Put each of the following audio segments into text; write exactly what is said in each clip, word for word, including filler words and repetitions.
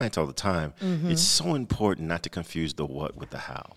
clients all the time. Mm-hmm. It's so important not to confuse the what with the how.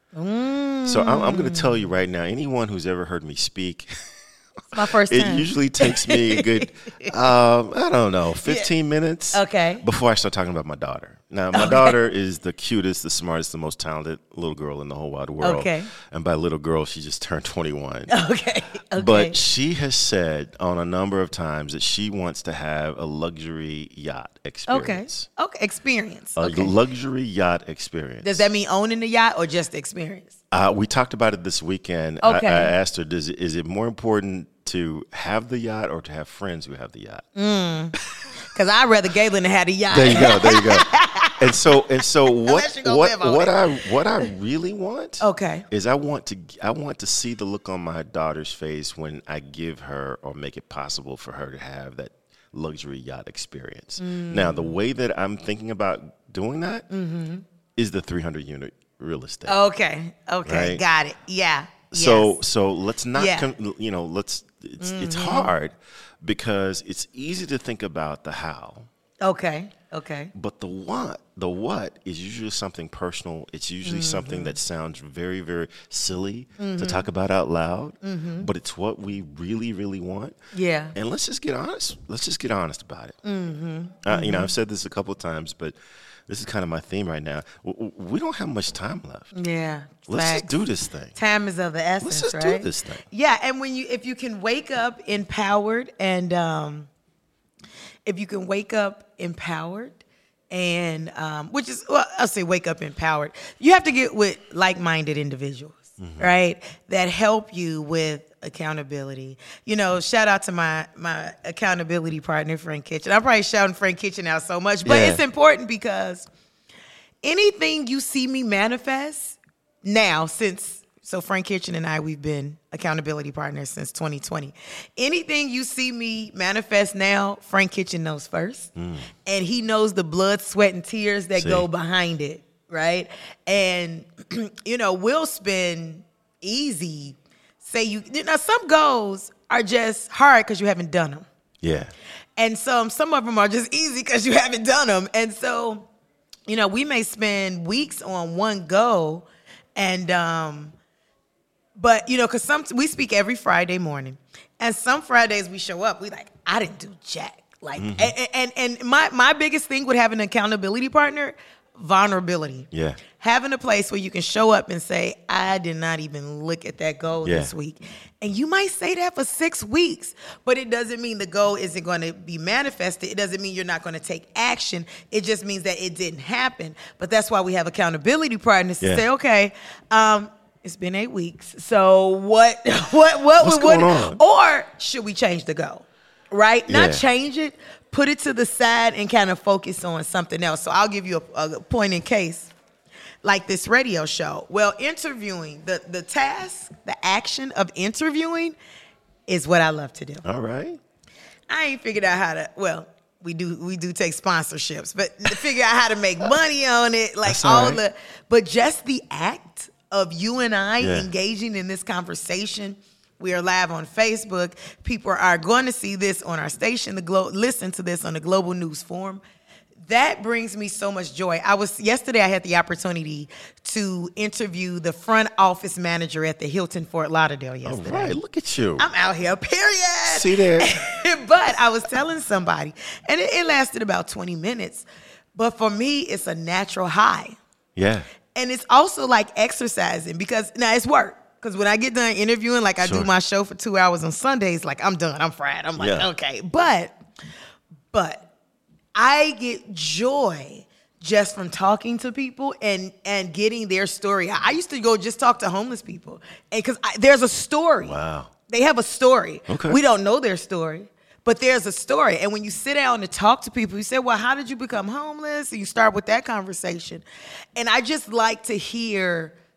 Mm. So I'm, I'm going to tell you right now, anyone who's ever heard me speak, It's my first it time. usually takes me a good, um, I don't know, fifteen yeah. minutes okay. before I start talking about my daughter. Now, my okay. daughter is the cutest, the smartest, the most talented little girl in the whole wide world. Okay. And by little girl, she just turned twenty-one. Okay. okay. But she has said on a number of times that she wants to have a luxury yacht experience. Okay. Okay. Experience. A okay. luxury yacht experience. Does that mean owning the yacht or just the experience? Uh, we talked about it this weekend. Okay. I, I asked her, Does it, is it more important to have the yacht or to have friends who have the yacht? Mm. Because I'd rather Galen had a yacht. There you go. There you go. And so and so what what what it. I what I really want okay. is I want to I want to see the look on my daughter's face when I give her or make it possible for her to have that luxury yacht experience. Mm. Now, the way that I'm thinking about doing that mm-hmm. is the three hundred unit real estate. Okay. Okay. Right? Got it. Yeah. So yes. so let's not yeah. com- you know, let's it's mm-hmm. it's hard because it's easy to think about the how. Okay. Okay. But the what, the what is usually something personal. It's usually mm-hmm. something that sounds very, very silly mm-hmm. to talk about out loud. Mm-hmm. But it's what we really, really want. Yeah. And let's just get honest. Let's just get honest about it. Mm-hmm. Uh, mm-hmm. You know, I've said this a couple of times, but this is kind of my theme right now. We don't have much time left. Yeah. Let's facts. just do this thing. Time is of the essence, Let's just right? do this thing. Yeah, and when you if you can wake up empowered and um, if you can wake up empowered and um, which is well, I'll say wake up empowered. You have to get with like-minded individuals, mm-hmm. right? That help you with accountability. You know, shout out to my my accountability partner, Frank Kitchen. I'm probably shouting Frank Kitchen out so much, but yeah. it's important because anything you see me manifest now, since so Frank Kitchen and I, we've been accountability partners since twenty twenty. Anything you see me manifest now, Frank Kitchen knows first. Mm. And he knows the blood, sweat, and tears that see. go behind it, right? And, you know, we'll spend easy, say you, you know, some goals are just hard because you haven't done them. Yeah. And so some of them are just easy because you haven't done them. And so, you know, we may spend weeks on one goal and, um, but, you know, because some we speak every Friday morning. And some Fridays we show up, we like, I didn't do jack. Like, mm-hmm. and, and and my, my biggest thing with having an accountability partner, vulnerability. Yeah. Having a place where you can show up and say, I did not even look at that goal yeah. this week. And you might say that for six weeks, but it doesn't mean the goal isn't going to be manifested. It doesn't mean you're not going to take action. It just means that it didn't happen. But that's why we have accountability partners to yeah. say, okay, um, it's been eight weeks. So what, what, what, What's what, going on? Or should we change the goal? Right? Yeah. Not change it, put it to the side and kind of focus on something else. So I'll give you a, a point in case, like this radio show. Well, interviewing, the, the task, the action of interviewing is what I love to do. All right. I ain't figured out how to, well, we do we do take sponsorships, but to figure out how to make money on it, like That's all all right. the, but just the act of you and I yeah. engaging in this conversation. We are live on Facebook. People are going to see this on our station, the Glo- listen to this on the Global News Forum. That brings me so much joy. I was yesterday I had the opportunity to interview the front office manager at the Hilton Fort Lauderdale yesterday. All right, look at you. I'm out here, period. See there. But I was telling somebody, and it, it lasted about twenty minutes. But for me, it's a natural high. Yeah. And it's also like exercising because now it's work. Because when I get done interviewing, like I Sure. do my show for two hours on Sundays, like I'm done, I'm fried. I'm like, Yeah. okay. But, but I get joy just from talking to people and, and getting their story. I used to go just talk to homeless people. And because there's a story. Wow. They have a story. Okay. We don't know their story. But there's a story. And when you sit down to talk to people, you say, well, how did you become homeless? And you start with that conversation. And I just like to hear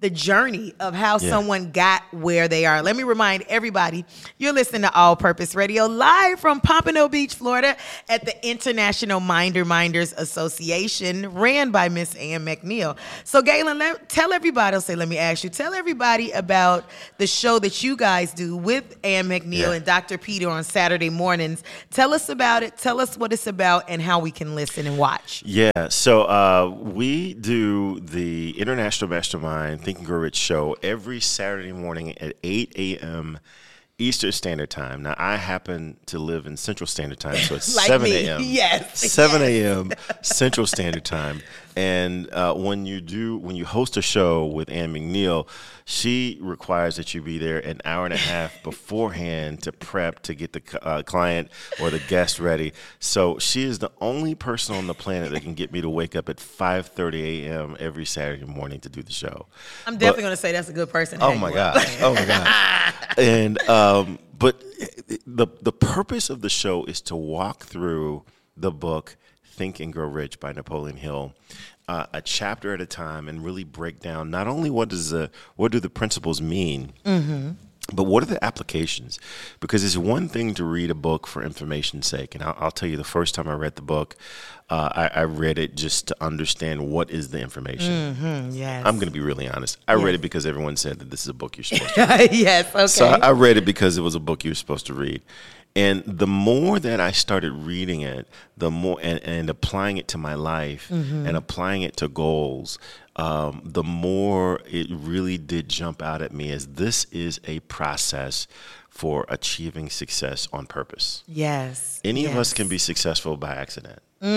the journey of how Yeah. someone got where they are. Let me remind everybody, you're listening to All Purpose Radio live from Pompano Beach, Florida at the International Minder Minders Association, ran by Miss Ann McNeil. So Galen, let, tell everybody, I'll say, let me ask you, tell everybody about the show that you guys do with Ann McNeil Yeah. and Doctor Peter on Saturday mornings. Tell us about it. Tell us what it's about and how we can listen and watch. Yeah, so uh, we do the International Mastermind Think and Grow Rich show every Saturday morning at eight a.m. Eastern Standard Time. Now, I happen to live in Central Standard Time, so it's Like seven me. a.m. Yes. seven a.m. Central Standard Time. And uh, when you do, when you host a show with Ann McNeil, she requires that you be there an hour and a half beforehand to prep to get the uh, client or the guest ready. So she is the only person on the planet that can get me to wake up at five thirty a.m. every Saturday morning to do the show. I'm definitely going to say that's a good person. to Oh hang my with. gosh! Oh my gosh! And um, but the the purpose of the show is to walk through the book Think and Grow Rich by Napoleon Hill, uh, a chapter at a time, and really break down not only what does the what do the principles mean, mm-hmm. but what are the applications? Because it's one thing to read a book for information's sake, and I'll, I'll tell you, the first time I read the book, uh, I, I read it just to understand what is the information. Mm-hmm, yes. I'm going to be really honest. I Yes. read it because everyone said that this is a book you're supposed to read. Yes, okay. So I read it because it was a book you were supposed to read. And the more that I started reading it, the more and, and applying it to my life Mm-hmm. and applying it to goals, um, the more it really did jump out at me as this is a process for achieving success on purpose. Yes. Any of us yes. can be successful by accident.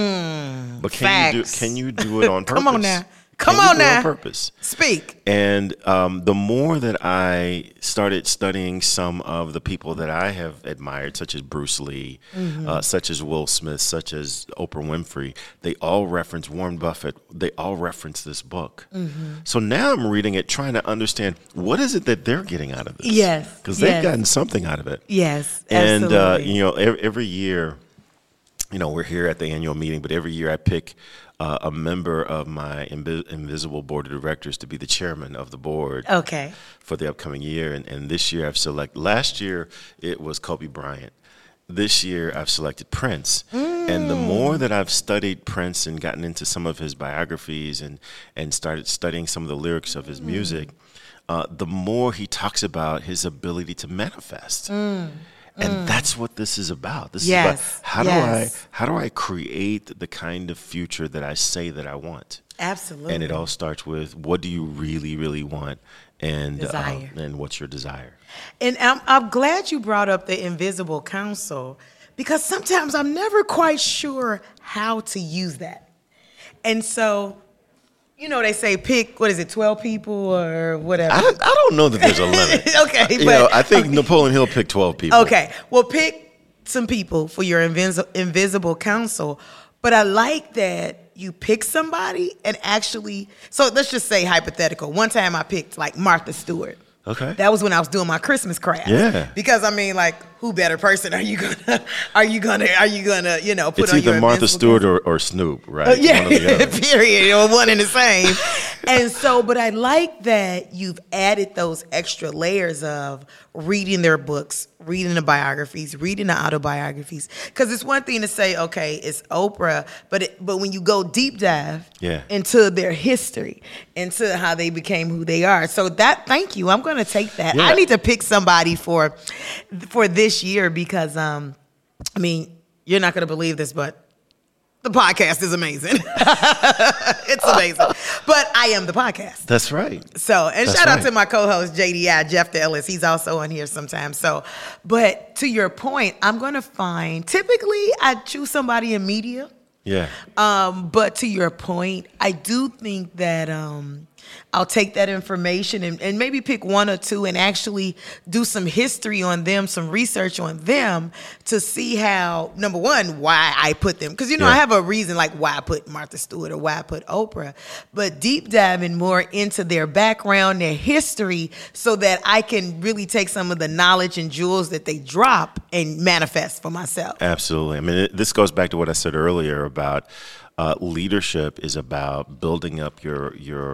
Mm, But can you do facts. can you do it on purpose? Come on now. Come Can you on do it now. on purpose. Speak. And um, the more that I started studying some of the people that I have admired, such as Bruce Lee, Mm-hmm. uh, such as Will Smith, such as Oprah Winfrey, they all reference Warren Buffett. They all reference this book. Mm-hmm. So now I'm reading it, trying to understand what is it that they're getting out of this. Yes, Because they've yes. gotten something out of it. Yes, And, uh, absolutely. you know, every, every year, you know, we're here at the annual meeting, but every year I pick uh, a member of my invi- invisible board of directors to be the chairman of the board Okay. for the upcoming year. And, and this year I've selected, last year it was Kobe Bryant. This year I've selected Prince. Mm. And the more that I've studied Prince and gotten into some of his biographies and, and started studying some of the lyrics of his mm. music, uh, the more he talks about his ability to manifest. Mm. And mm. that's what this is about. This yes. is about how yes. do I how do I create the kind of future that I say that I want? Absolutely. And it all starts with what do you really, really want, and Desire. uh, and what's your desire? And I'm, I'm glad you brought up the invisible counsel, because sometimes I'm never quite sure how to use that. And so, you know, they say pick, what is it, twelve people or whatever? I, I don't know that there's a limit. Okay. You but, know, I think okay. Napoleon Hill picked twelve people. Okay. Well, pick some people for your invis- invisible counsel. But I like that you pick somebody and actually, so let's just say hypothetical. One time I picked like Martha Stewart. Okay. That was when I was doing my Christmas craft. Yeah. Because I mean, like, who better person are you gonna, are you gonna, are you gonna, you know, put It's on either your Martha invincible Stewart or, or Snoop, right? Uh, yeah, One or the other. period, or one and the same. And so, but I like that you've added those extra layers of reading their books, reading the biographies, reading the autobiographies. Because it's one thing to say, okay, it's Oprah, but it, but when you go deep dive Yeah. into their history, into how they became who they are. So that, thank you. I'm going to take that. Yeah. I need to pick somebody for for this year because, um, I mean, you're not going to believe this, but the podcast is amazing. It's amazing. But I am the podcast. That's right. So, and That's shout out right. to my co-host, J D I, Jeff Ellis. He's also on here sometimes. So, but to your point, I'm going to find, typically I choose somebody in media. Yeah. Um, but to your point, I do think that um, I'll take that information and, and maybe pick one or two and actually do some history on them, some research on them to see how, number one, why I put them. Because, you know, Yeah. I have a reason like why I put Martha Stewart or why I put Oprah. But deep diving more into their background, their history, so that I can really take some of the knowledge and jewels that they drop and manifest for myself. Absolutely. I mean, it, this goes back to what I said earlier about uh, leadership is about building up your your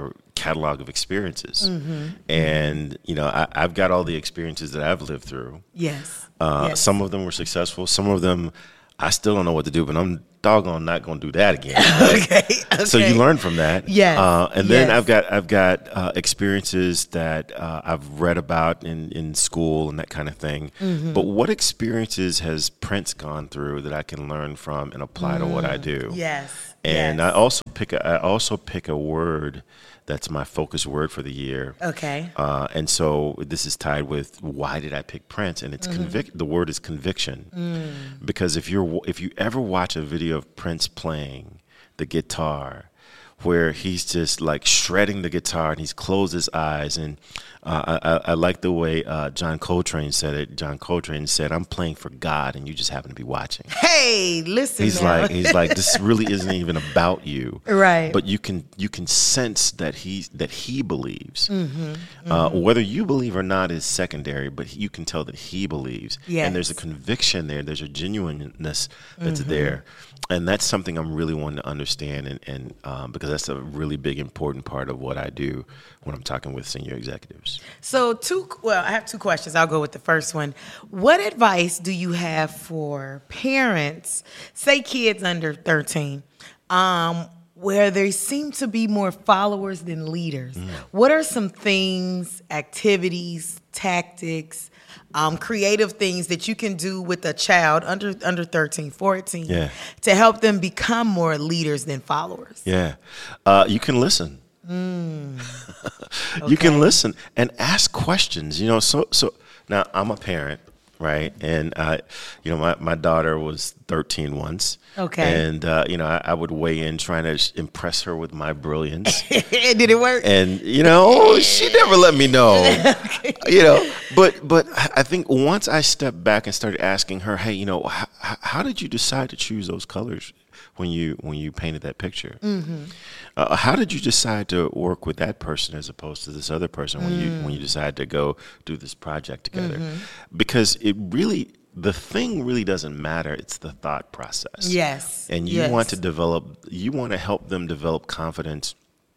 catalog of experiences. Mm-hmm. And, you know, I, I've got all the experiences that I've lived through. Yes. Uh, yes. Some of them were successful. Some of them, I still don't know what to do, but I'm doggone not going to do that again. Right? okay, okay. So you learn from that. Yes. Uh, and then yes. I've got I've got uh, experiences that uh, I've read about in, in school and that kind of thing. Mm-hmm. But what experiences has Prince gone through that I can learn from and apply mm. to what I do? Yes. And yes. I also pick a, I also pick a word that's my focus word for the year. Okay. Uh, and so this is tied with why did I pick Prince? And it's mm-hmm. convic- the word is conviction. Mm. Because if you're if you ever watch a video of Prince playing the guitar, where he's just like shredding the guitar and he's closed his eyes, and uh, I, I like the way uh, John Coltrane said it. John Coltrane said, "I'm playing for God, and you just happen to be watching." Hey, listen. He's now. like, he's like, this really isn't even about you, right? But you can you can sense that he that he believes. Mm-hmm, mm-hmm. Uh, whether you believe or not is secondary, but you can tell that he believes. Yes. And there's a conviction there. There's a genuineness that's mm-hmm. there. And that's something I'm really wanting to understand, and, and um, because that's a really big, important part of what I do when I'm talking with senior executives. So, two. Well, I have two questions. I'll go with the first one. What advice do you have for parents, say kids under thirteen, um, where they seem to be more followers than leaders? Mm. What are some things, activities, tactics, Um, creative things that you can do with a child under under thirteen, fourteen yeah. to help them become more leaders than followers? Yeah. Uh, you can listen. Mm. Okay. You can listen and ask questions. You know, so so now I'm a parent, right? And I, you know, my, my daughter was thirteen once. Okay. And uh, you know, I, I would weigh in trying to sh- impress her with my brilliance. Did it work? And you know, she never let me know. Okay. You know, but but I think once I stepped back and started asking her, hey, you know, how, how did you decide to choose those colors when you when you painted that picture? Mm-hmm. Uh, how did you decide to work with that person as opposed to this other person when mm. you when you decided to go do this project together? Mm-hmm. Because it really. The thing really doesn't matter. It's the thought process. Yes. And you yes. want to develop, you want to help them develop confidence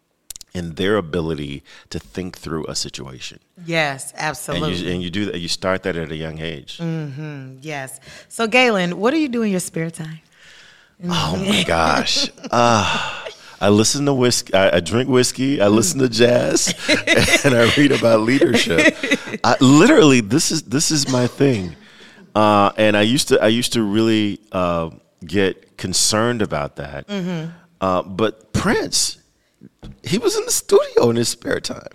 in their ability to think through a situation. Yes, absolutely. And you, and you do that, you start that at a young age. Mm-hmm. Yes. So Galen, what do you do in your spare time? Oh my gosh. Uh, I listen to whiskey, I, I drink whiskey, I listen to jazz, and I read about leadership. I, literally, this is this is my thing. Uh, and I used to, I used to really uh, get concerned about that. Mm-hmm. Uh, but Prince, he was in the studio in his spare time.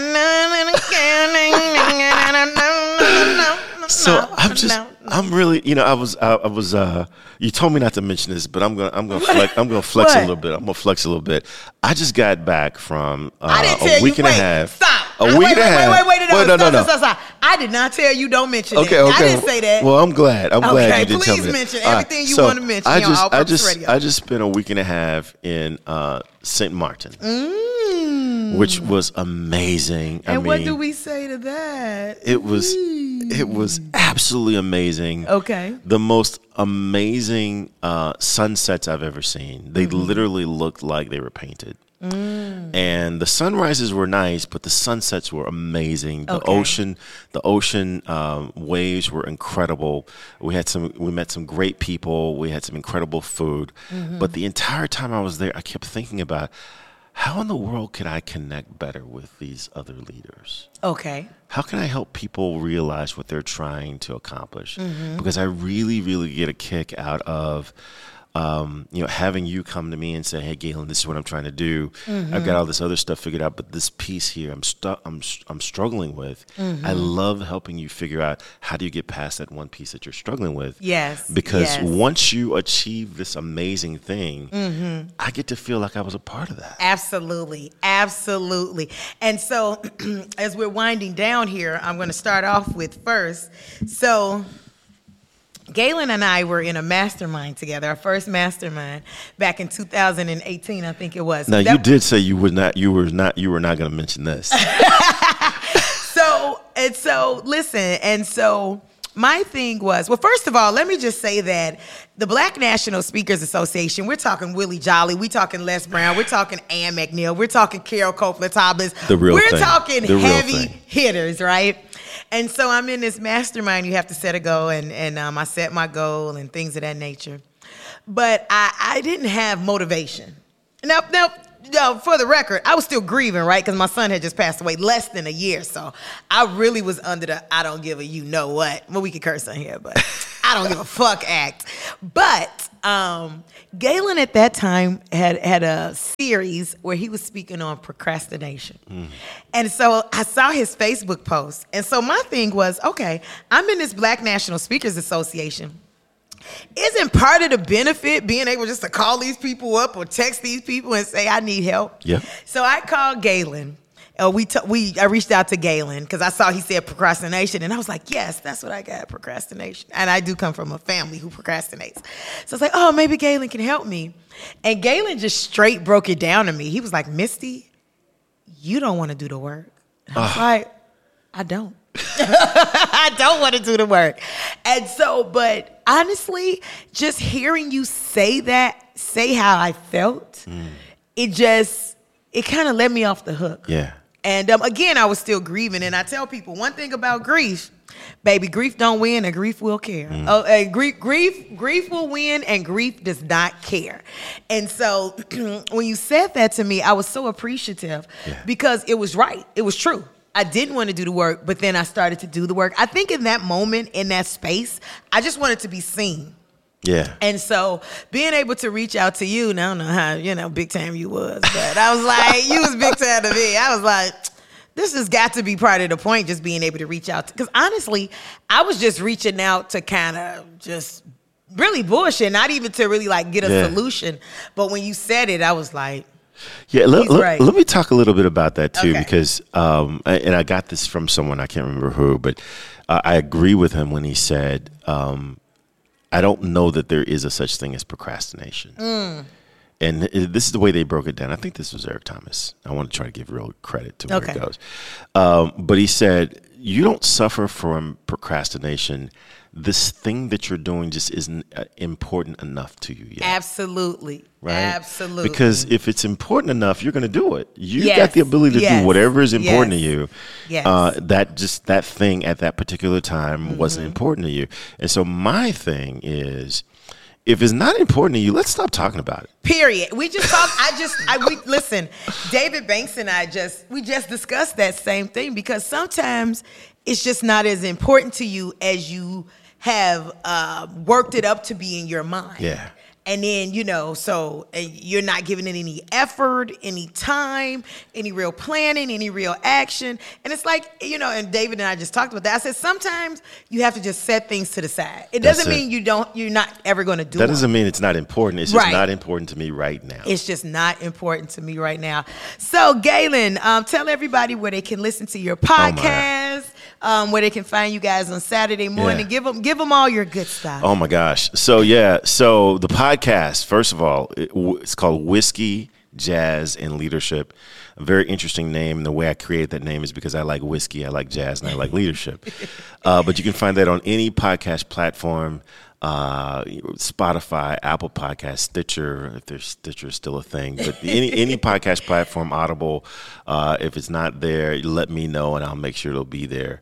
So I'm just, I'm really, you know, I was, I, I was. Uh, you told me not to mention this, but I'm gonna, I'm gonna, flex, I'm gonna flex what? a little bit. I'm gonna flex a little bit. I just got back from uh, I didn't a tell week you, and wait, a half. Stop. A I, week wait, and a wait, half. Wait, wait, wait, no, wait, no, stop, no, no. Stop, stop, stop. I did not tell you don't mention okay, it. Okay, I didn't say that. Well, I'm glad. I'm okay, glad you didn't tell me please that. mention Uh, everything you so want to mention I on just, All I Purpose just, Radio. I just spent a week and a half in uh, Saint Martin. Mm. Which was amazing. And I what mean, do we say to that? It was it was absolutely amazing. Okay. The most amazing uh, sunsets I've ever seen. They mm-hmm. literally looked like they were painted. Mm. And the sunrises were nice, but the sunsets were amazing. The okay. ocean, the ocean um, waves were incredible. We had some, we met some great people. We had some incredible food. Mm-hmm. But the entire time I was there, I kept thinking about, how in the world can I connect better with these other leaders? Okay. How can I help people realize what they're trying to accomplish? Mm-hmm. Because I really, really get a kick out of, um, you know, having you come to me and say, "Hey, Galen, this is what I'm trying to do. Mm-hmm. I've got all this other stuff figured out, but this piece here, I'm stuck. I'm I'm struggling with. Mm-hmm. I love helping you figure out how do you get past that one piece that you're struggling with. Yes, because yes. once you achieve this amazing thing, mm-hmm. I get to feel like I was a part of that. Absolutely, absolutely. And so, as we're winding down here, I'm going to start off with first. So. Galen and I were in a mastermind together, our first mastermind back in two thousand eighteen, I think it was. Now that you did say you would not, you were not, you were not going to mention this. so and so, listen, and so my thing was, well, first of all, let me just say that the Black National Speakers Association, we're talking Willie Jolly, we're talking Les Brown, we're talking Ann McNeil, we're talking Carol Copeland-Tobbins. The real we're thing. talking The real heavy thing. hitters, right? And so I'm in this mastermind. You have to set a goal, and, and um, I set my goal and things of that nature. But I, I didn't have motivation. Now, now, now, for the record, I was still grieving, right? Because my son had just passed away less than a year. So I really was under the I don't give a you know what. Well, we could curse on here, but I don't give a fuck act. But um, Galen at that time had, had a series where he was speaking on procrastination. Mm. And so I saw his Facebook post. And so my thing was, okay, I'm in this Black National Speakers Association. Isn't part of the benefit being able just to call these people up or text these people and say, I need help? Yeah. So I called Galen. Uh, we t- we I reached out to Galen because I saw he said procrastination. And I was like, yes, that's what I got, procrastination. And I do come from a family who procrastinates. So I was like, oh, maybe Galen can help me. And Galen just straight broke it down to me. He was like, Misty, you don't want to do the work. And I was uh. like, I don't. I don't want to do the work. And so, but honestly, just hearing you say that, say how I felt, mm. it just, it kind of let me off the hook. Yeah. And um, again, I was still grieving. And I tell people one thing about grief, baby, grief don't win and grief will care. Mm. Oh, uh, grief, grief, grief will win and grief does not care. And so when you said that to me, I was so appreciative yeah. because it was right. It was true. I didn't want to do the work, but then I started to do the work. I think in that moment, in that space, I just wanted to be seen. Yeah. And so being able to reach out to you, and I don't know how, you know, big time you was, but I was like, you was big time to me. I was like, this has got to be part of the point, just being able to reach out. Because honestly, I was just reaching out to kind of just really bullshit, not even to really like get a yeah. solution. But when you said it, I was like, Yeah, let, let, right. let me talk a little bit about that too, okay. because, um, and I got this from someone, I can't remember who, but uh, I agree with him when he said, um, I don't know that there is a such thing as procrastination. Mm. And this is the way they broke it down. I think this was Eric Thomas. I want to try to give real credit to where okay. it goes. Um, but he said, you don't suffer from procrastination. This thing that you're doing just isn't uh, important enough to you yet. Absolutely. Right? Absolutely. Because if it's important enough, you're going to do it. You yes. got the ability to yes. do whatever is important yes. to you. Yes. Uh, that just that thing at that particular time mm-hmm. wasn't important to you. And so my thing is, if it's not important to you, let's stop talking about it. Period. We just talk. I just, I, we listen, David Banks and I just, we just discussed that same thing because sometimes it's just not as important to you as you have uh, worked it up to be in your mind. Yeah. And then, you know, so uh, you're not giving it any effort, any time, any real planning, any real action. And it's like, you know, and David and I just talked about that. I said, sometimes you have to just set things to the side. It doesn't That's mean it. you don't, you're not ever going to do it. That doesn't mean it's not important. It's just Right. not important to me right now. It's just not important to me right now. So, Galen, um, tell everybody where they can listen to your podcast, oh um, where they can find you guys on Saturday morning. Yeah. Give them, give them all your good stuff. Oh my gosh. So yeah, so the podcast, first of all, it, it's called Whiskey, Jazz, and Leadership. A very interesting name. And the way I created that name is because I like whiskey, I like jazz, and I like leadership. Uh, but you can find that on any podcast platform. Uh, Spotify, Apple Podcasts, Stitcher, if there's Stitcher is still a thing, but any any podcast platform, Audible. Uh, if it's not there, let me know and I'll make sure it'll be there.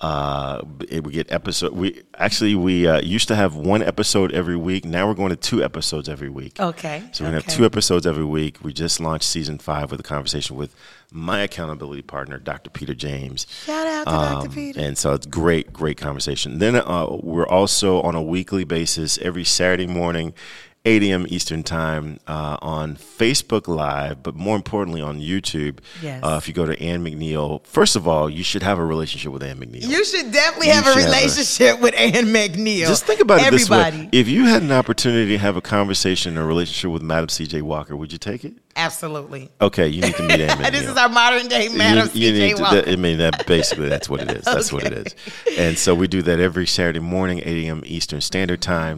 Uh, it, we get episode. We actually we uh, used to have one episode every week. Now we're going to two episodes every week. Okay. So we're gonna okay. have two episodes every week. We just launched season five with a conversation with my accountability partner, Doctor Peter James. Shout out to um, Doctor Peter. And so it's great, great conversation. Then uh, we're also on a weekly basis every Saturday morning, eight a.m. Eastern time uh, on Facebook Live, but more importantly on YouTube. Yes. Uh, if you go to Ann McNeil, first of all, you should have a relationship with Ann McNeil. You should definitely You have a should have a- relationship with Ann McNeil. Just think about it Everybody. this way. If you had an opportunity to have a conversation or a relationship with Madam C J Walker, would you take it? Absolutely. Okay, you need to meet Ann McNeil. This is our modern day Madam You- you C J need to- Walker. that- I mean, that basically that's what it is. That's what it is. And so we do that every Saturday morning, eight a.m. Eastern Standard Time.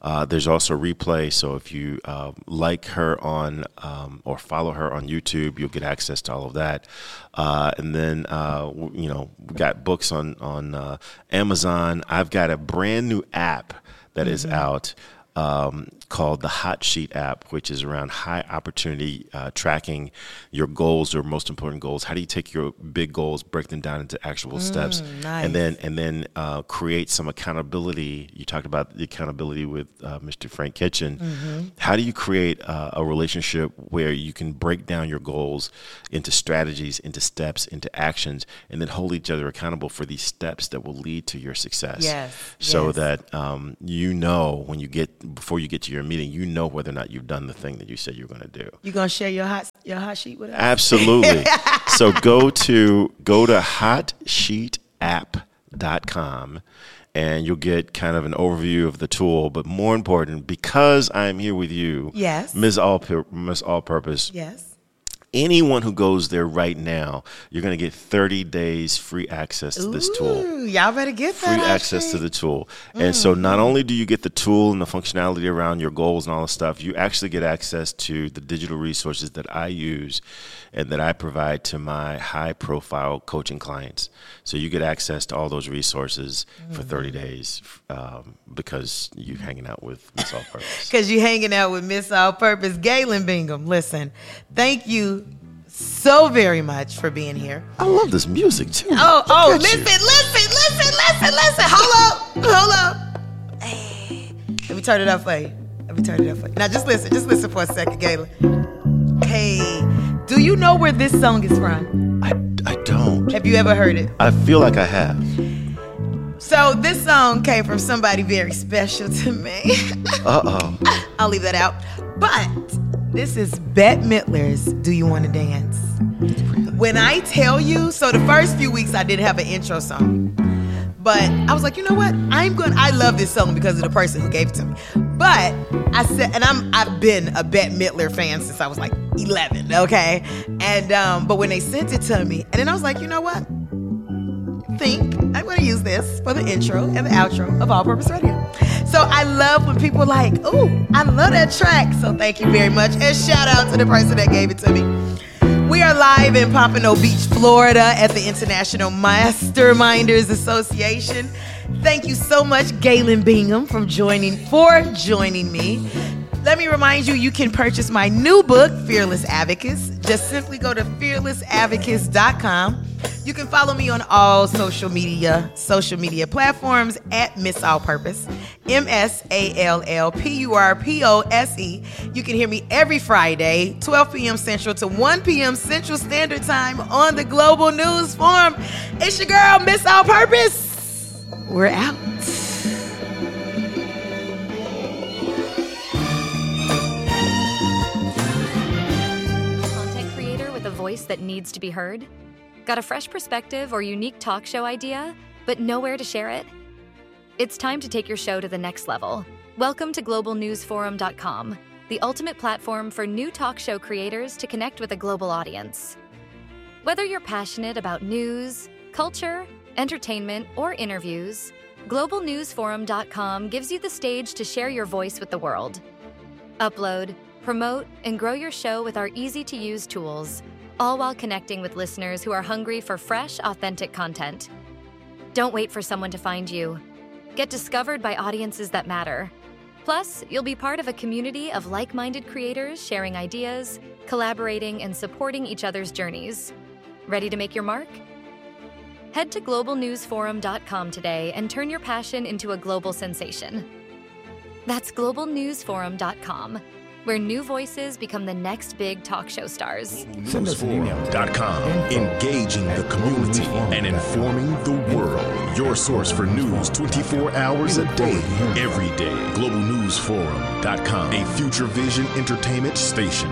Uh, there's also replay, so if you uh, like her on um, or follow her on YouTube, you'll get access to all of that. Uh, and then uh, you know, we got books on on uh, Amazon. I've got a brand new app that mm-hmm. is out. Um, called the Hot Sheet app, which is around high opportunity uh, tracking your goals, your most important goals. How do you take your big goals, break them down into actual mm, steps, nice. and then and then uh, create some accountability? You talked about the accountability with uh, Mister Frank Kitchen. Mm-hmm. How do you create uh, a relationship where you can break down your goals into strategies, into steps, into actions, and then hold each other accountable for these steps that will lead to your success? Yes. So yes. that um, you know when you get before you get to your meeting, you know whether or not you've done the thing that you said you're going to do. You gonna share your hot your hot sheet with us? Absolutely. So go to go to hot sheet app dot com and you'll get kind of an overview of the tool. But more important, because I'm here with you, yes, Miz All Miz All Purpose. Yes. Anyone who goes there right now, you're going to get thirty days free access to this Ooh, tool. Y'all better get that. Free access to the tool. And mm. so not only do you get the tool and the functionality around your goals and all the stuff, you actually get access to the digital resources that I use and that I provide to my high-profile coaching clients. So you get access to all those resources mm. for thirty days um, because you're hanging out with Miss All Purpose. Because you're hanging out with Miss All Purpose. Galen Bingham, listen, thank you so very much for being here. I love this music too. Oh, Look oh, at listen, you. listen, listen, listen, listen. Hold up, hold up. Hey, let me turn it up for you. Let me turn it up for you. Now just listen, just listen for a second, Galen. Hey, do you know where this song is from? I, I don't. Have you ever heard it? I feel like I have. So this song came from somebody very special to me. Uh-oh. I'll leave that out. But this is Bette Midler's Do You Want to Dance? When I tell you, so the first few weeks I didn't have an intro song. But I was like, you know what? I'm going I love this song because of the person who gave it to me. But I said, and I'm I've been a Bette Midler fan since I was like eleven, okay? And um, but when they sent it to me, and then I was like, you know what? Think I'm going to use this for the intro and the outro of All Purpose Radio. So I love when people are like, ooh, I love that track. So thank you very much. And shout out to the person that gave it to me. We are live in Pompano Beach, Florida at the International Masterminders Association. Thank you so much, Galen Bingham, from joining for joining me. Let me remind you, you can purchase my new book, Fearless Advocates. Just simply go to fearless advocates dot com. You can follow me on all social media, social media platforms at Miss All Purpose, M S A L L P U R P O S E. You can hear me every Friday, twelve p.m. Central to one p.m. Central Standard Time on the Global News Forum. It's your girl, Miss All Purpose. We're out. Content creator with a voice that needs to be heard? Got a fresh perspective or unique talk show idea, but nowhere to share it? It's time to take your show to the next level. Welcome to global news forum dot com, the ultimate platform for new talk show creators to connect with a global audience. Whether you're passionate about news, culture, entertainment, or interviews, global news forum dot com gives you the stage to share your voice with the world. Upload, promote, and grow your show with our easy-to-use tools, all while connecting with listeners who are hungry for fresh, authentic content. Don't wait for someone to find you. Get discovered by audiences that matter. Plus, you'll be part of a community of like-minded creators sharing ideas, collaborating, and supporting each other's journeys. Ready to make your mark? Head to global news forum dot com today and turn your passion into a global sensation. That's global news forum dot com, where new voices become the next big talk show stars. Send us an email. .com, engaging the community and informing the world. Your source for news twenty-four hours a day, every day. global news forum dot com, a Future Vision entertainment station.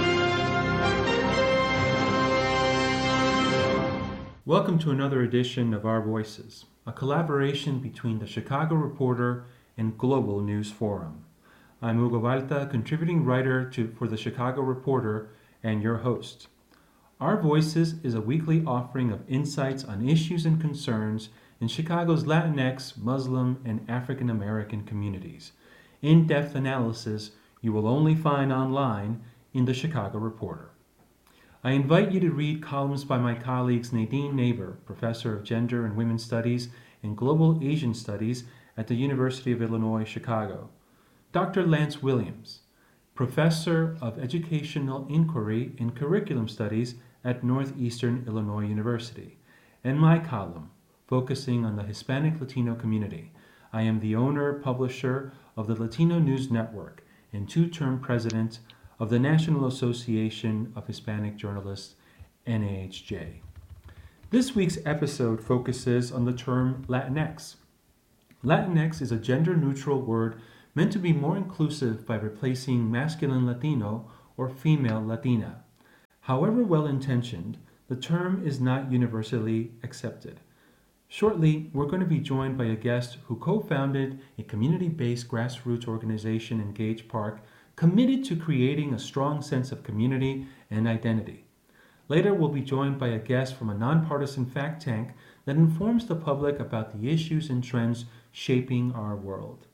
Welcome to another edition of Our Voices, a collaboration between the Chicago Reporter and Global News Forum. I'm Hugo Balta, contributing writer to, for the Chicago Reporter and your host. Our Voices is a weekly offering of insights on issues and concerns in Chicago's Latinx, Muslim, and African American communities, in-depth analysis you will only find online in the Chicago Reporter. I invite you to read columns by my colleagues Nadine Neighbor, Professor of Gender and Women's Studies and Global Asian Studies at the University of Illinois, Chicago, Doctor Lance Williams, Professor of Educational Inquiry and Curriculum Studies at Northeastern Illinois University, and my column, focusing on the Hispanic Latino community. I am the owner, publisher of the Latino News Network and two-term president of the National Association of Hispanic Journalists, N A H J. This week's episode focuses on the term Latinx. Latinx is a gender-neutral word meant to be more inclusive by replacing masculine Latino or female Latina. However well-intentioned, the term is not universally accepted. Shortly, we're going to be joined by a guest who co-founded a community-based grassroots organization in Gage Park committed to creating a strong sense of community and identity. Later, we'll be joined by a guest from a nonpartisan fact tank that informs the public about the issues and trends shaping our world.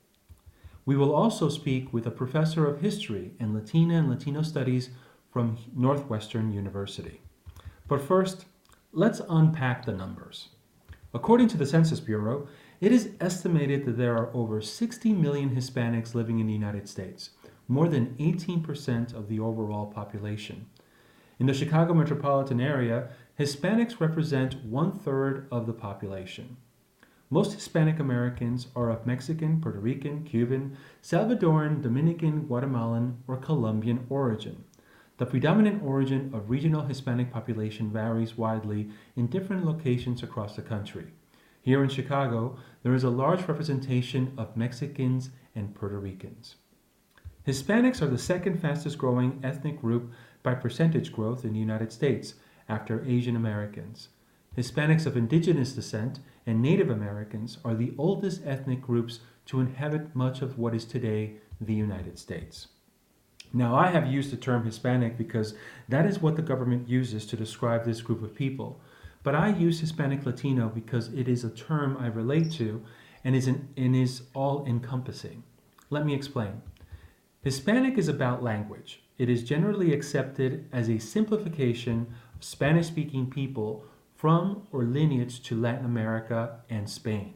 We will also speak with a professor of history and Latina and Latino studies from Northwestern University. But first, let's unpack the numbers. According to the Census Bureau, it is estimated that there are over sixty million Hispanics living in the United States, more than eighteen percent of the overall population. In the Chicago metropolitan area, Hispanics represent one-third of the population. Most Hispanic Americans are of Mexican, Puerto Rican, Cuban, Salvadoran, Dominican, Guatemalan, or Colombian origin. The predominant origin of regional Hispanic population varies widely in different locations across the country. Here in Chicago, there is a large representation of Mexicans and Puerto Ricans. Hispanics are the second fastest growing ethnic group by percentage growth in the United States, after Asian Americans. Hispanics of indigenous descent and Native Americans are the oldest ethnic groups to inhabit much of what is today the United States. Now, I have used the term Hispanic because that is what the government uses to describe this group of people. But I use Hispanic Latino because it is a term I relate to and is, an, and is all-encompassing. Let me explain. Hispanic is about language. It is generally accepted as a simplification of Spanish-speaking people from or lineage to Latin America and Spain.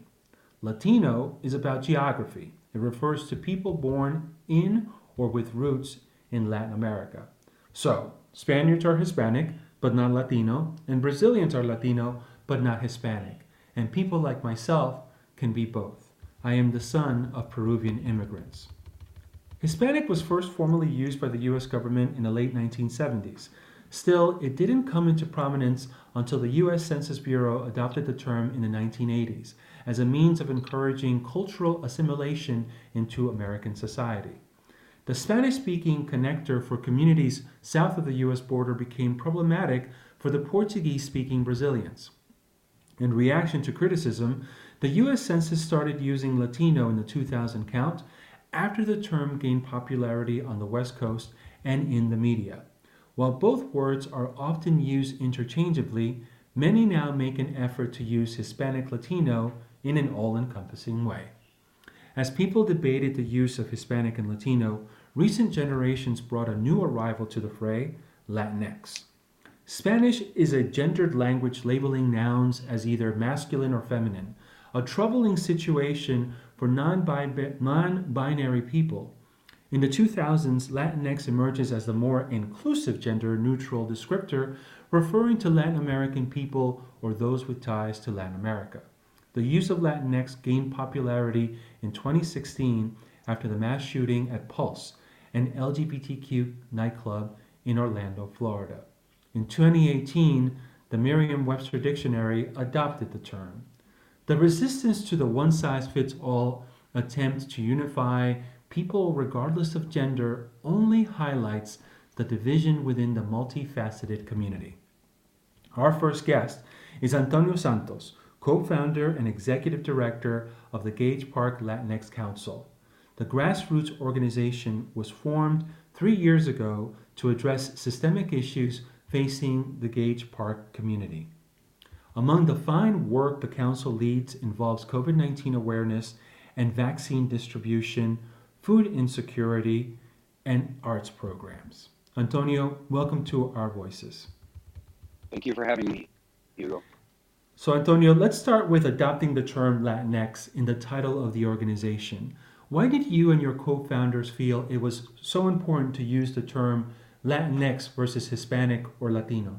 Latino is about geography. It refers to people born in or with roots in Latin America. So, Spaniards are Hispanic, but not Latino, and Brazilians are Latino, but not Hispanic. And people like myself can be both. I am the son of Peruvian immigrants. Hispanic was first formally used by the U S government in the late nineteen seventies. Still, it didn't come into prominence until the U S Census Bureau adopted the term in the nineteen eighties as a means of encouraging cultural assimilation into American society. The Spanish-speaking connector for communities south of the U S border became problematic for the Portuguese-speaking Brazilians. In reaction to criticism, the U S Census started using Latino in the two thousand count after the term gained popularity on the West Coast and in the media. While both words are often used interchangeably, many now make an effort to use Hispanic Latino in an all-encompassing way. As people debated the use of Hispanic and Latino, recent generations brought a new arrival to the fray, Latinx. Spanish is a gendered language labeling nouns as either masculine or feminine, a troubling situation for non-binary people. In the two thousands, Latinx emerges as the more inclusive gender-neutral descriptor, referring to Latin American people or those with ties to Latin America. The use of Latinx gained popularity in twenty sixteen after the mass shooting at Pulse, an L G B T Q nightclub in Orlando, Florida. In twenty eighteen, the Merriam-Webster Dictionary adopted the term. The resistance to the one-size-fits-all attempt to unify people regardless of gender only highlights the division within the multifaceted community. Our first guest is Antonio Santos, co-founder and executive director of the Gage Park Latinx Council. The grassroots organization was formed three years ago to address systemic issues facing the Gage Park community. Among the fine work the council leads involves COVID nineteen awareness and vaccine distribution, food insecurity, and arts programs. Antonio, welcome to Our Voices. Thank you for having me, Hugo. So, Antonio, let's start with adopting the term Latinx in the title of the organization. Why did you and your co-founders feel it was so important to use the term Latinx versus Hispanic or Latino?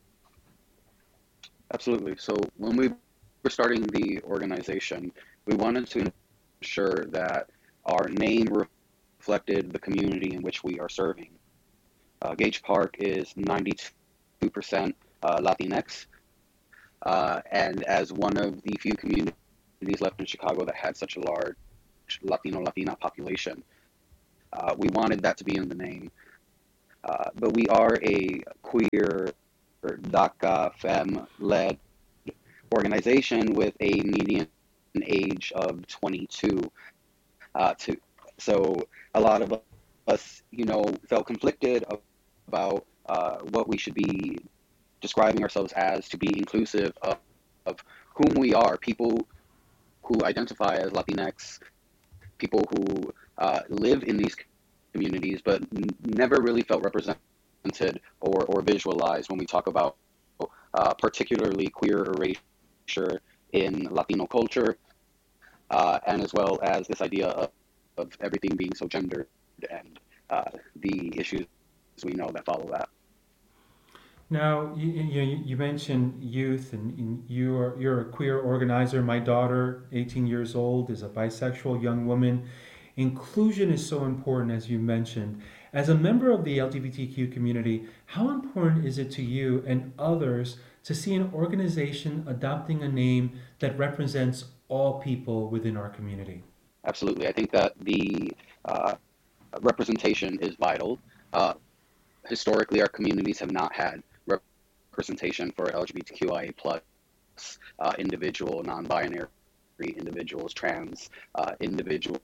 Absolutely. So when we were starting the organization, we wanted to ensure that our name reflected the community in which we are serving. Uh, Gage Park is ninety-two percent uh, Latinx, uh, and as one of the few communities left in Chicago that had such a large Latino, Latina population, uh, we wanted that to be in the name. Uh, but we are a queer, DACA, femme-led organization with a median age of twenty-two. Uh, to, so a lot of us, you know, felt conflicted about uh, what we should be describing ourselves as to be inclusive of, of whom we are, people who identify as Latinx, people who uh, live in these communities, but n- never really felt represented or, or visualized when we talk about uh, particularly queer erasure in Latino culture, uh, and as well as this idea of, of everything being so gendered and uh, the issues we know that follow that. Now, you, you, you mentioned youth, and, and you're, you're a queer organizer. My daughter, eighteen years old, is a bisexual young woman. Inclusion is so important, as you mentioned. As a member of the L G B T Q community, how important is it to you and others to see an organization adopting a name that represents all people within our community? Absolutely. I think that the uh, representation is vital. Uh, historically, our communities have not had representation for L G B T Q I A plus uh, individual, non-binary individuals, trans uh, individuals.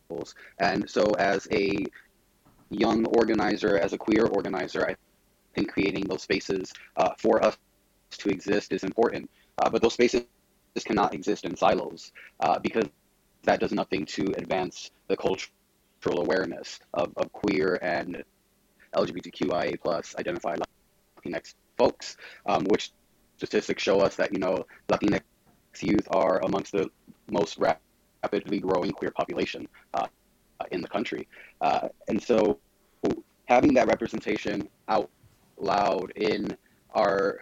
And so as a young organizer, as a queer organizer, I think creating those spaces uh, for us to exist is important. Uh, but those spaces cannot exist in silos uh, because that does nothing to advance the cultural awareness of, of queer and L G B T Q I A plus identified Latinx folks, um, which statistics show us that, you know, Latinx youth are amongst the most rapidly growing queer population uh, in the country. Uh, and so having that representation out loud in our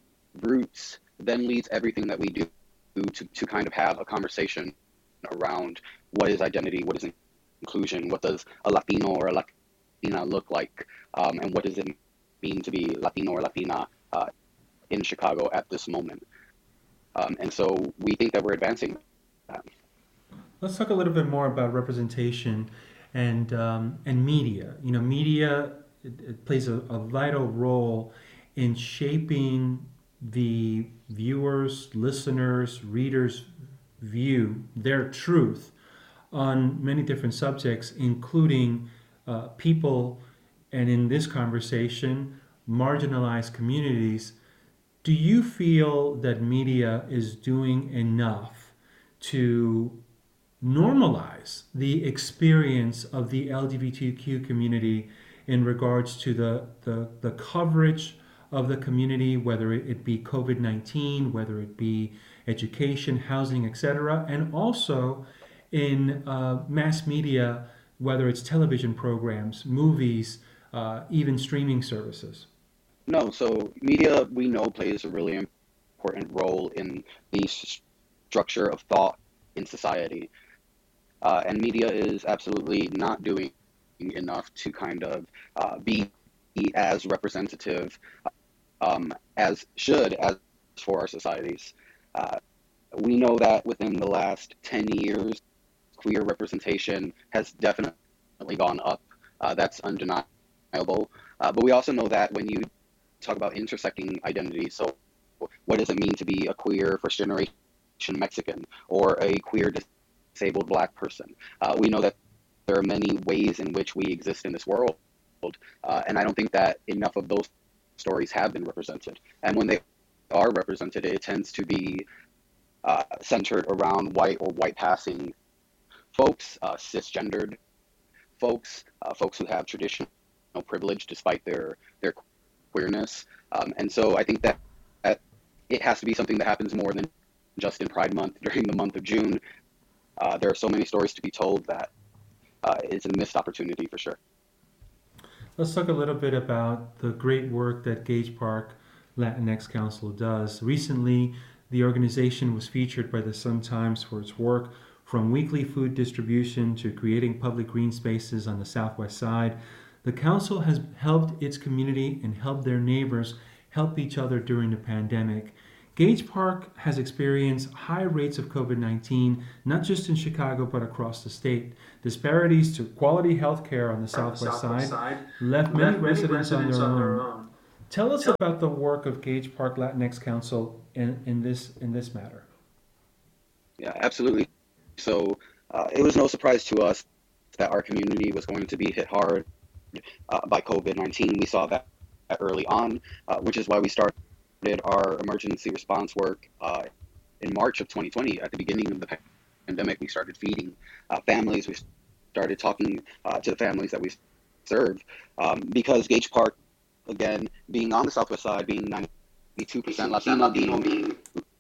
roots then leads everything that we do to, to kind of have a conversation around what is identity, what is inclusion, what does a Latino or a Latina look like, um, and what does it mean to be Latino or Latina uh, in Chicago at this moment. Um, and so we think that we're advancing that. Let's talk a little bit more about representation and um, and media. You know, media it, it plays a, a vital role in shaping the viewers, listeners, readers' view, their truth on many different subjects, including uh, people, and in this conversation, marginalized communities. Do you feel that media is doing enough to normalize the experience of the L G B T Q community in regards to the, the, the coverage of the community, whether it be COVID nineteen, whether it be education, housing, et cetera, and also in uh, mass media, whether it's television programs, movies, uh, even streaming services? No, so media, we know, plays a really important role in the structure of thought in society. Uh, and media is absolutely not doing enough to kind of uh, be as representative um, as should as for our societies. Uh, we know that within the last ten years, queer representation has definitely gone up. Uh, that's undeniable. Uh, but we also know that when you talk about intersecting identities, so what does it mean to be a queer first generation Mexican or a queer disabled Black person? Uh, we know that there are many ways in which we exist in this world, uh, and I don't think that enough of those stories have been represented. And when they are represented, it tends to be uh, centered around white or white passing folks, uh, cisgendered folks, uh, folks who have traditional privilege despite their their queerness. Um, and so I think that, that it has to be something that happens more than just in Pride Month during the month of June. Uh, there are so many stories to be told that uh, it's a missed opportunity for sure. Let's talk a little bit about the great work that Gage Park Latinx Council does. Recently, the organization was featured by the Sun-Times for its work from weekly food distribution to creating public green spaces on the Southwest Side. The council has helped its community and helped their neighbors help each other during the pandemic. Gage Park has experienced high rates of COVID nineteen, not just in Chicago, but across the state. Disparities to quality health care on the Southwest, Southwest side, side left many, many residents, residents on, their, on their own. own. Tell us Tell about the work of Gage Park Latinx Council in, in, this, in this matter. Yeah, absolutely. So uh, it was no surprise to us that our community was going to be hit hard uh, by COVID nineteen. We saw that early on, uh, which is why we started our emergency response work uh, in March of twenty twenty. At the beginning of the pandemic, we started feeding uh, families. We started talking uh, to the families that we serve um, because Gage Park, again, being on the Southwest Side, being ninety-two percent Latino, being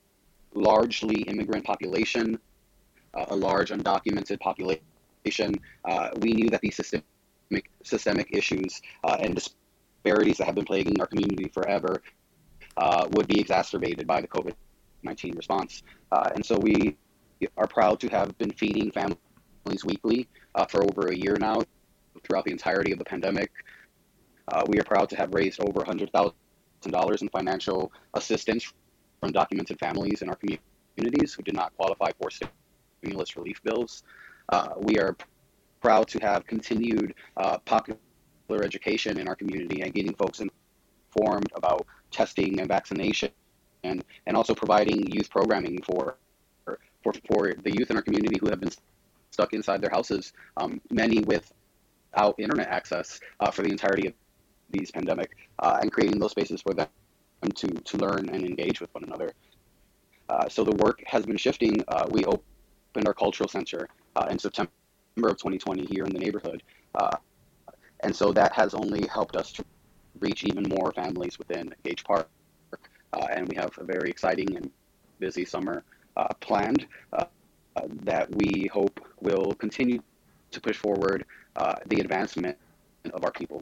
largely immigrant population, uh, a large undocumented population, uh, we knew that these systemic, systemic issues uh, and disparities that have been plaguing our community forever Uh, would be exacerbated by the COVID nineteen response. Uh, and so we are proud to have been feeding families weekly uh, for over a year now throughout the entirety of the pandemic. Uh, we are proud to have raised over one hundred thousand dollars in financial assistance from documented families in our communities who did not qualify for stimulus relief bills. Uh, we are proud to have continued uh, popular education in our community and getting folks informed about testing and vaccination, and, and also providing youth programming for, for for the youth in our community who have been stuck inside their houses, um, many without internet access uh, for the entirety of these pandemic, uh, and creating those spaces for them to, to learn and engage with one another. Uh, so the work has been shifting. Uh, we opened our cultural center uh, in September of twenty twenty here in the neighborhood. Uh, and so that has only helped us to reach even more families within Gage Park. Uh, and we have a very exciting and busy summer uh, planned uh, uh, that we hope will continue to push forward uh, the advancement of our people.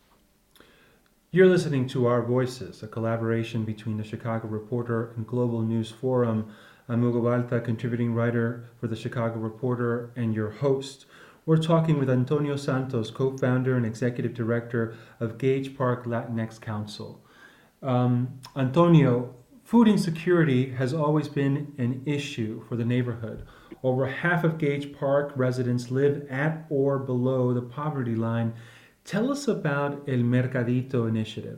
You're listening to Our Voices, a collaboration between the Chicago Reporter and Global News Forum. I'm Hugo Balta, contributing writer for the Chicago Reporter and your host. We're talking with Antonio Santos, co-founder and executive director of Gage Park Latinx Council. Um, Antonio, food insecurity has always been an issue for the neighborhood. Over half of Gage Park residents live at or below the poverty line. Tell us about El Mercadito initiative.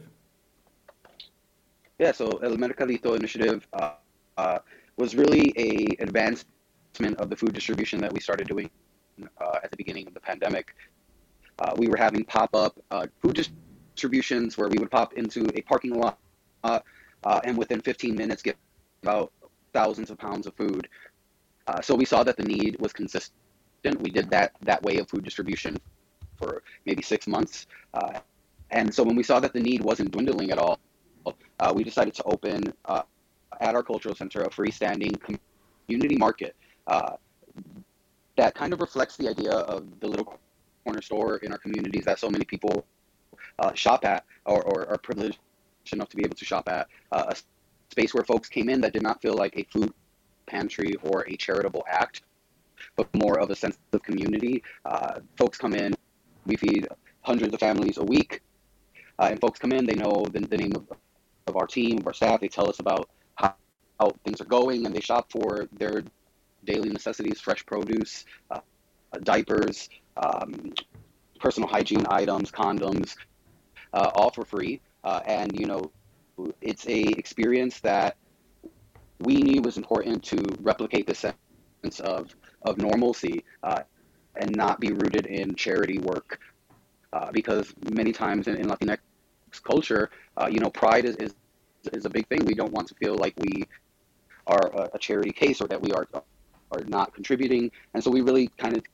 Yeah, so El Mercadito initiative uh, uh, was really a advancement of the food distribution that we started doing Uh, at the beginning of the pandemic. Uh, we were having pop-up uh, food distributions where we would pop into a parking lot uh, uh, and within fifteen minutes get about thousands of pounds of food. Uh, so we saw that the need was consistent. We did that that way of food distribution for maybe six months. Uh, and so when we saw that the need wasn't dwindling at all, uh, we decided to open uh, at our cultural center a freestanding community market. Uh, That kind of reflects the idea of the little corner store in our communities that so many people uh, shop at or, or are privileged enough to be able to shop at. Uh, a space where folks came in that did not feel like a food pantry or a charitable act, but more of a sense of community. Uh, folks come in, we feed hundreds of families a week, uh, and folks come in, they know the, the name of, of our team, of our staff, they tell us about how, how things are going, and they shop for their daily necessities, fresh produce, uh, diapers, um, personal hygiene items, condoms, uh, all for free. Uh, and, you know, it's a experience that we knew was important to replicate the sense of, of normalcy uh, and not be rooted in charity work. Uh, because many times in, in Latinx culture, uh, you know, pride is, is, is a big thing. We don't want to feel like we are a, a charity case or that we are are not contributing. And so we really kind of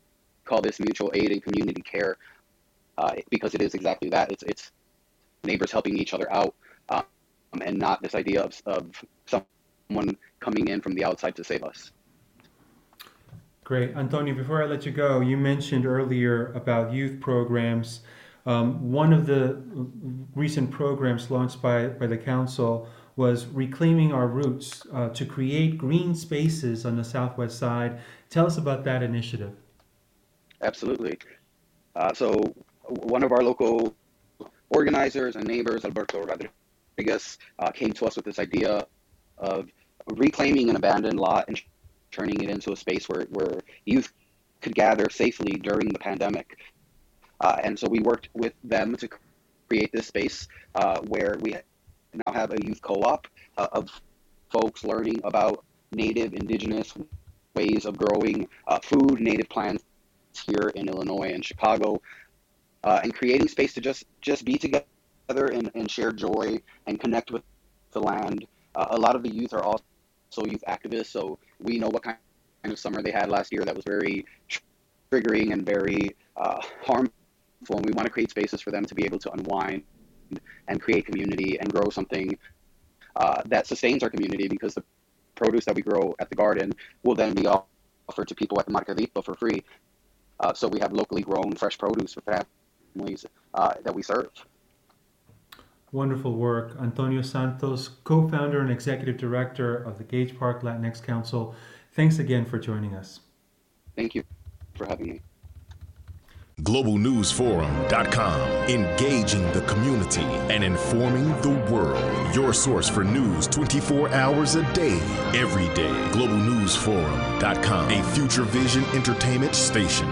call this mutual aid and community care uh, because it is exactly that. It's it's neighbors helping each other out, um, and not this idea of, of someone coming in from the outside to save us. Great. Antonio, before I let you go, you mentioned earlier about youth programs. Um, one of the recent programs launched by, by the council was Reclaiming Our Roots uh, to create green spaces on the Southwest side. Tell us about that initiative. Absolutely. Uh, so one of our local organizers and neighbors, Alberto Rodriguez, uh, came to us with this idea of reclaiming an abandoned lot and turning it into a space where, where youth could gather safely during the pandemic. Uh, and so we worked with them to create this space uh, where we now have a youth co-op uh, of folks learning about native, indigenous ways of growing uh, food, native plants here in Illinois and Chicago, uh, and creating space to just, just be together and, and share joy and connect with the land. Uh, a lot of the youth are also youth activists, so we know what kind of summer they had last year that was very triggering and very uh, harmful, and we want to create spaces for them to be able to unwind and create community and grow something uh, that sustains our community, because the produce that we grow at the garden will then be offered to people at the Mercadito for free. Uh, so we have locally grown fresh produce for families uh, that we serve. Wonderful work. Antonio Santos, co-founder and executive director of the Gage Park Latinx Council. Thanks again for joining us. Thank you for having me. global news forum dot com, engaging the community and informing the world. Your source for news twenty-four hours a day, every day. global news forum dot com, a Future Vision entertainment station.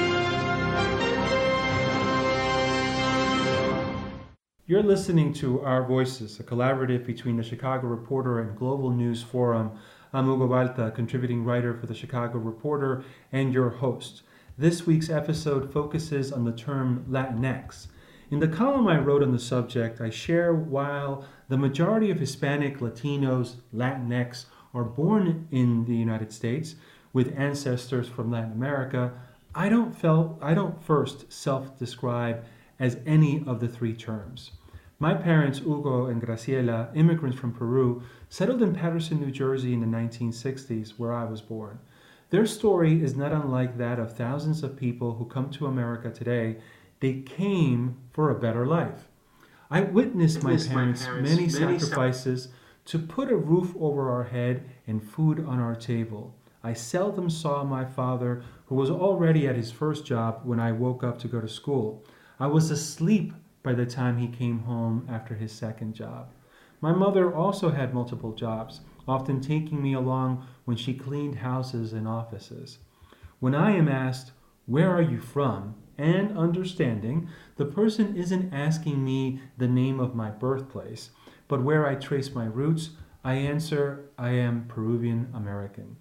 You're listening to Our Voices, a collaborative between the Chicago Reporter and Global News Forum. I'm Hugo Balta, contributing writer for the Chicago Reporter and your host. This week's episode focuses on the term Latinx. In the column I wrote on the subject, I share while the majority of Hispanic, Latinos, Latinx are born in the United States with ancestors from Latin America, I don't felt I don't first self-describe as any of the three terms. My parents, Hugo and Graciela, immigrants from Peru, settled in Paterson, New Jersey in the nineteen sixties, where I was born. Their story is not unlike that of thousands of people who come to America today. They came for a better life. I witnessed my parents' many sacrifices to put a roof over our head and food on our table. I seldom saw my father, who was already at his first job when I woke up to go to school. I was asleep by the time he came home after his second job. My mother also had multiple jobs, often taking me along when she cleaned houses and offices. When I am asked, "Where are you from?" and understanding, the person isn't asking me the name of my birthplace, but where I trace my roots, I answer, I am Peruvian American.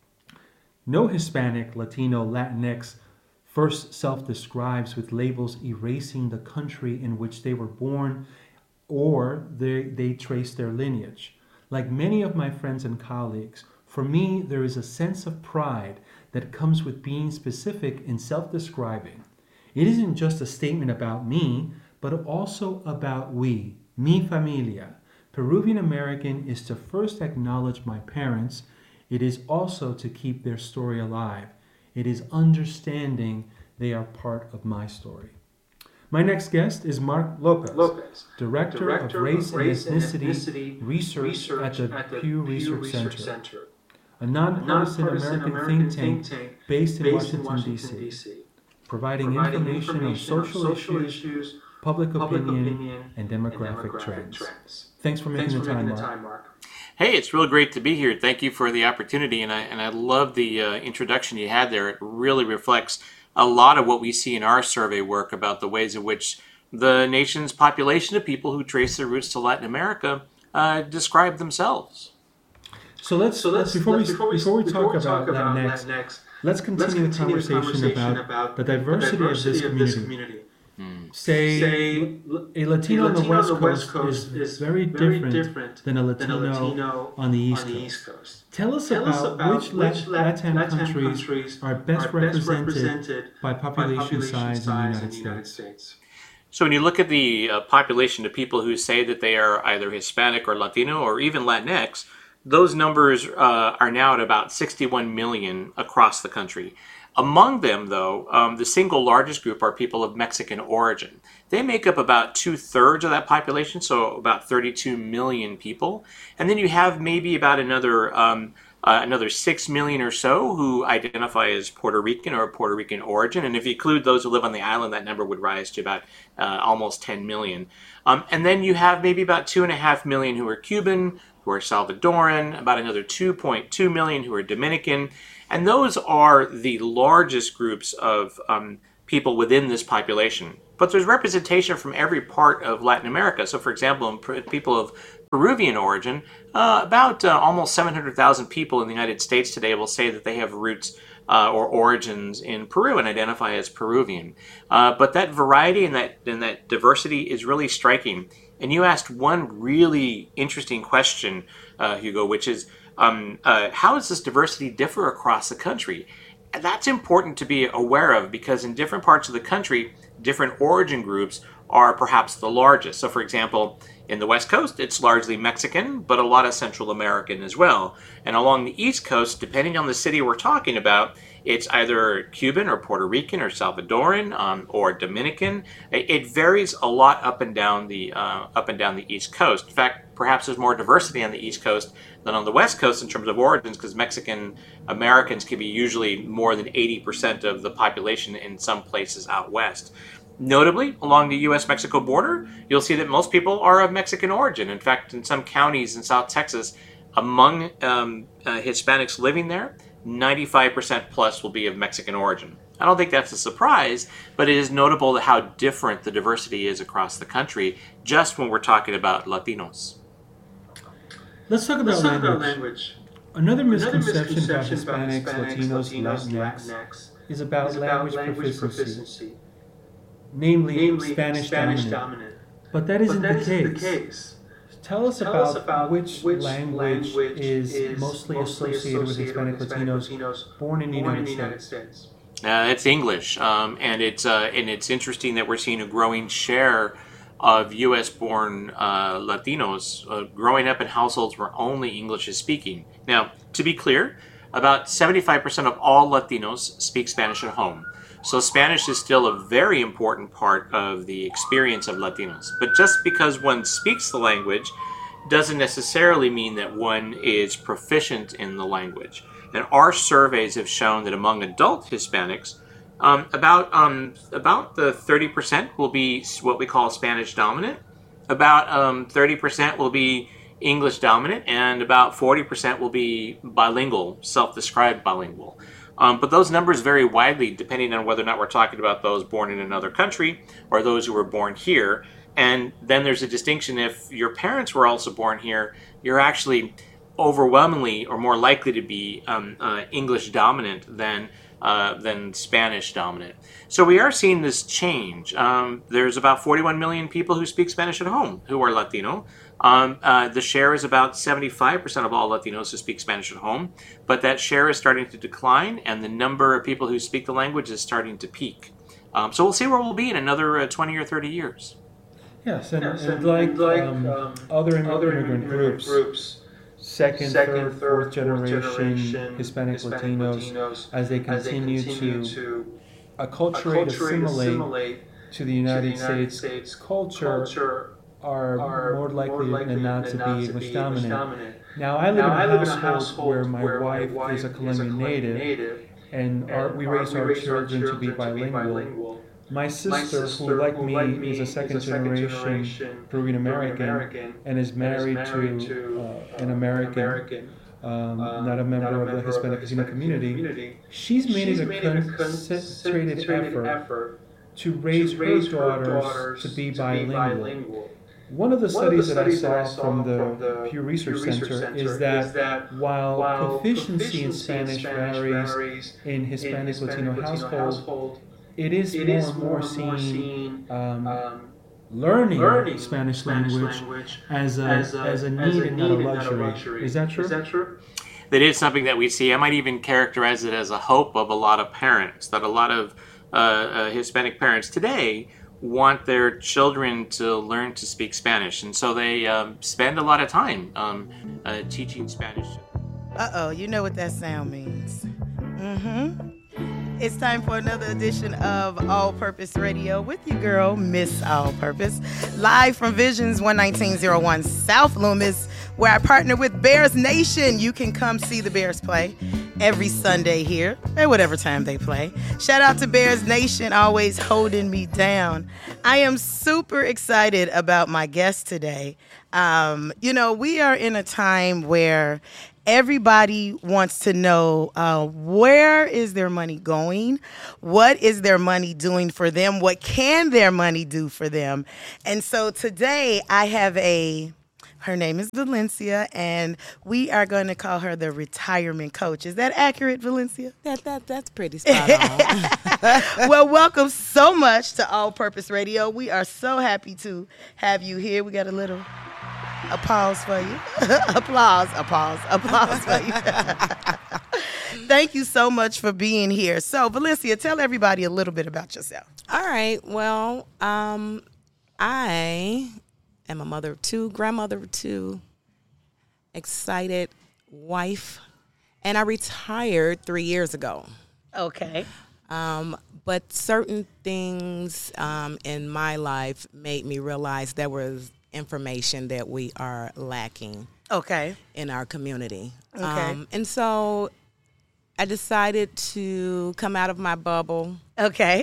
No Hispanic, Latino, Latinx first self-describes with labels erasing the country in which they were born or they, they trace their lineage. Like many of my friends and colleagues, for me, there is a sense of pride that comes with being specific in self-describing. It isn't just a statement about me, but also about we, mi familia. Peruvian American is to first acknowledge my parents. It is also to keep their story alive. It is understanding they are part of my story. My next guest is Mark Lopez, Lopez Director, Director of Race, of Race and Ethnicity, and Ethnicity Research, Research at the, at the Pew, Pew Research, Research Center, Center, a nonpartisan, nonpartisan American, American think tank, tank based in based Washington, Washington D C, providing, providing information, information on social, social issues, issues public, public opinion, opinion, and demographic, and demographic trends. trends. Thanks for making, Thanks the, for time, making the time, Mark. Hey, it's real great to be here. Thank you for the opportunity, and I and I love the uh, introduction you had there. It really reflects a lot of what we see in our survey work about the ways in which the nation's population of people who trace their roots to Latin America uh, describe themselves. So let's, so let's before, let's, we, before we before we talk, we talk about, about Latinx, Latinx let's continue, let's continue the, conversation the conversation about, about the diversity, the diversity of this of community. This community. Hmm. say, say a Latino, a on the Latino West on the West Coast, Coast is, is very, very different, different than a than a Latino, Latino on the East on the Coast. East Coast. Tell us Tell about, us about which, Lat- which Latin, Latin countries, countries are best, are best represented, represented by population, by population size, size in the United States. States. So when you look at the uh, population of people who say that they are either Hispanic or Latino or even Latinx, those numbers uh, are now at about sixty-one million across the country. Among them, though, um, the single largest group are people of Mexican origin. They make up about two-thirds of that population, so about thirty-two million people. And then you have maybe about another um, uh, another six million or so who identify as Puerto Rican or Puerto Rican origin. And if you include those who live on the island, that number would rise to about uh, almost ten million. Um, and then you have maybe about two and a half million who are Cuban, who are Salvadoran, about another two point two million who are Dominican. And those are the largest groups of um, people within this population. But there's representation from every part of Latin America. So, for example, people of Peruvian origin, uh, about uh, almost seven hundred thousand people in the United States today will say that they have roots uh, or origins in Peru and identify as Peruvian. Uh, but that variety and that, and that diversity is really striking. And you asked one really interesting question, uh, Hugo, which is, Um, uh, how does this diversity differ across the country? And that's important to be aware of because in different parts of the country, different origin groups are perhaps the largest. So, for example, in the West Coast, it's largely Mexican, but a lot of Central American as well. And along the East Coast, depending on the city we're talking about, it's either Cuban or Puerto Rican or Salvadoran um, or Dominican. It varies a lot up and down the uh, up and down the East Coast. In fact, perhaps there's more diversity on the East Coast than on the West Coast in terms of origins, because Mexican Americans can be usually more than eighty percent of the population in some places out west. Notably, along the U S Mexico border, you'll see that most people are of Mexican origin. In fact, in some counties in South Texas, among um, uh, Hispanics living there, ninety-five percent plus will be of Mexican origin. I don't think that's a surprise, but it is notable how different the diversity is across the country just when we're talking about Latinos. Let's talk about, Let's language. talk about language. Another Another misconception, misconception about Hispanics, about Hispanics, Latinos, Latinos, Latinx, Latinx is about is language, about language proficiency, proficiency, namely, namely Spanish, Spanish dominant. dominant. But that isn't, But that the, isn't case. the case. Tell us, Tell about, us about which, which language, language is, is mostly, mostly associated, with Hispanic, Hispanic Latinos, Latinos born in the born United, in the States. United States. Uh, it's English, um, and it's uh, and it's interesting that we're seeing a growing share of U S-born uh, Latinos uh, growing up in households where only English is speaking. Now, to be clear, about seventy-five percent of all Latinos speak Spanish at home. So Spanish is still a very important part of the experience of Latinos. But just because one speaks the language doesn't necessarily mean that one is proficient in the language. And our surveys have shown that among adult Hispanics, um, about um, about the thirty percent will be what we call Spanish dominant, about um, thirty percent will be English dominant, and about forty percent will be bilingual, self-described bilingual. Um, but those numbers vary widely depending on whether or not we're talking about those born in another country or those who were born here. And then there's a distinction: if your parents were also born here, you're actually overwhelmingly or more likely to be um, uh, English dominant than uh, than Spanish dominant. So we are seeing this change. Um, there's about forty-one million people who speak Spanish at home who are Latino. Um, uh, the share is about seventy-five percent of all Latinos who speak Spanish at home, but that share is starting to decline, and the number of people who speak the language is starting to peak. Um, so we'll see where we'll be in another uh, twenty or thirty years. Yes, and, Yes, and, and like, like um, um, other immigrant, other immigrant groups, groups, second, second, third, third, fourth fourth generation, generation Hispanic, Hispanic Latinos, Latinos, as they as they continue, continue to, to acculturate, acculturate, assimilate, assimilate to the United, to the United States, States culture, culture, are, are more likely, more likely than not than to not be to English be dominant. English dominant. Now, I live, Now, in, a I live in a household household where my where my wife, wife is a is a Colombian native, native, and our, we raise our, raise children, to be bilingual. My sister, My sister, who like who me, like me, is a second, is a second generation, generation Peruvian American, American and is married, and is married to, to uh, an American, American um, um, not a member, not a of, the member Hispanic of the Latino Hispanic community. community. She's made She's it a made it a concentrated concentrated effort, effort to raise, to raise her, her daughters daughters to be to bilingual. be bilingual. One of the One of the studies, that, I studies that I saw from the, from the Pew Research, Pew Research Center, Center is that, is that while, while proficiency, proficiency in in Spanish, Spanish varies varies in Hispanic, in Hispanic Latino, Latino households, household, it is it more is and more more and more seen seen um, um, learning, learning Spanish, Spanish language, language as a, as a, as a need as a and need not a and not a luxury. luxury. Is that true? Is that true? That is something that we see. I might even characterize it as a hope of a lot of parents, that a lot of uh, uh, Hispanic parents today want their children to learn to speak Spanish. And so they um, spend a lot of time um, uh, teaching Spanish. Uh-oh, you know what that sound means. Mm-hmm. It's time for another edition of All Purpose Radio with your girl, Miss All Purpose, live from Visions one nineteen oh one South Loomis, where I partner with Bears Nation. You can come see the Bears play every Sunday here, at whatever time they play. Shout out to Bears Nation, always holding me down. I am super excited about my guest today. Um, you know, we are in a time where everybody wants to know uh, where is their money going? What is their money doing for them? What can their money do for them? And so today I have a, her name is Valencia, and we are going to call her the retirement coach. Is that accurate, Valencia? That that That's pretty spot on. Well, welcome so much to All Purpose Radio. We are so happy to have you here. We got a little applause for you. applause, applause, applause for you. Thank you so much for being here. So, Valencia, tell everybody a little bit about yourself. All right. Well, um, I am a mother of two, grandmother of two, excited wife, and I retired three years ago. Okay. Um, but certain things um, in my life made me realize there was information that we are lacking Okay. in our community. Okay. Um, and so I decided to come out of my bubble Okay.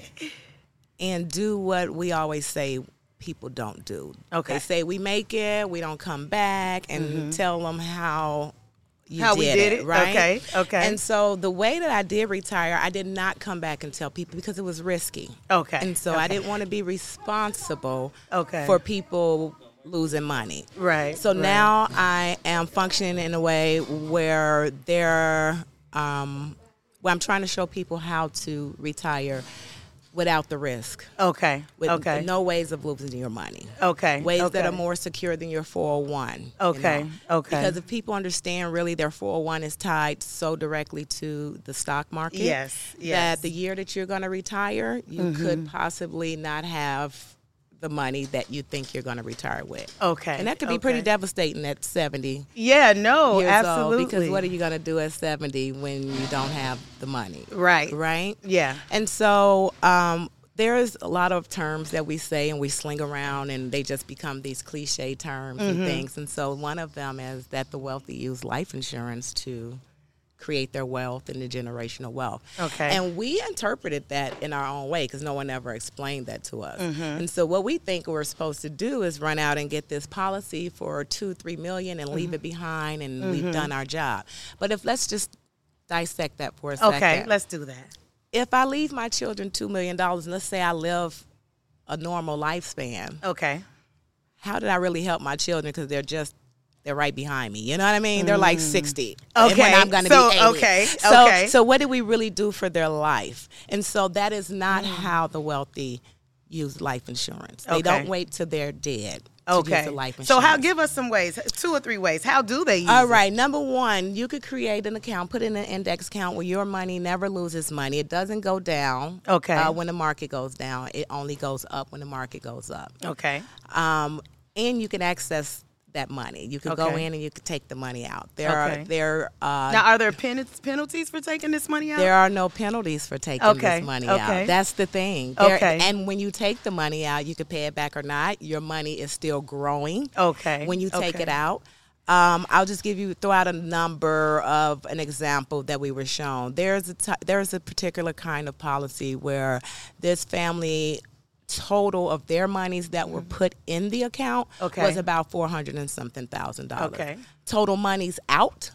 and do what we always say people don't do. Okay. They say we make it, we don't come back, and Mm-hmm. tell them how you How did we did it, it? right? Okay, okay. And so the way that I did retire, I did not come back and tell people because it was risky. Okay. And so I okay. didn't want to be responsible Okay. for people losing money. Right. So right. now I am functioning in a way where they're, um, where I'm trying to show people how to retire without the risk. Okay. With okay. no ways of losing your money. Okay. Ways okay. that are more secure than your four oh one. Okay, You know? okay. Because if people understand really their four oh one is tied so directly to the stock market. Yes, yes. That the year that you're going to retire, you Mm-hmm. could possibly not have the money that you think you're going to retire with. Okay. And that could be okay. pretty devastating at seventy Yeah, no, years absolutely. old. Because what are you going to do at seventy when you don't have the money? Right. Right? Yeah. And so um, there's a lot of terms that we say and we sling around, and they just become these cliche terms Mm-hmm. and things. And so one of them is that the wealthy use life insurance to create their wealth and the generational wealth. Okay. And we interpreted that in our own way because no one ever explained that to us. Mm-hmm. And so what we think we're supposed to do is run out and get this policy for two, three million and Mm-hmm. leave it behind, and we've done our job. But if let's just dissect that for a second. Okay, let's do that. If I leave my children two million dollars, and let's say I live a normal lifespan, Okay. how did I really help my children? Because they're just they're right behind me. You know what I mean? They're like sixty. And Okay, when I'm going to so- be eighty. okay, So, okay. so what did we really do for their life? And so that is not Mm. how the wealthy use life insurance. They Okay. don't wait till they're dead to use Okay. the life insurance. So, how? Give us some ways, two or three ways. How do they use All it? right. Number one, you could create an account, put in an index account where your money never loses money. It doesn't go down. Okay. Uh, when the market goes down, it only goes up when the market goes up. Okay. Um, and you can access that money. You can go Okay. in and you can take the money out. There Okay. are there uh, Now, are there pen- penalties for taking this money out? there are no penalties for taking Okay, this money okay. out. That's the thing. There- Okay. And when you take the money out, you can pay it back or not. Your money is still growing. Okay. When you take okay. it out. Um, I'll just give you throw out a number of an example that we were shown. There's a t- there's a particular kind of policy where this family total of their monies that were put in the account Okay. was about four hundred and something thousand dollars. Okay. Total monies out